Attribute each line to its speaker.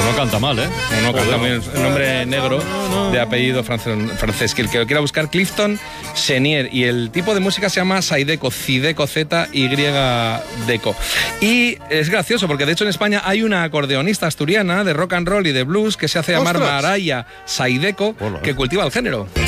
Speaker 1: No canta mal, ¿eh?
Speaker 2: No canta muy bien. Un nombre negro de apellido francés. Que el que lo quiera buscar, Clifton Chenier. Y el tipo de música se llama Zydeco, Zydeco, Z-Y-Deco. Y es gracioso porque de hecho en España hay una acordeonista asturiana de rock and roll y de blues que se hace llamar
Speaker 3: ¡Ostras!
Speaker 2: Maraya Zydeco, que cultiva el género.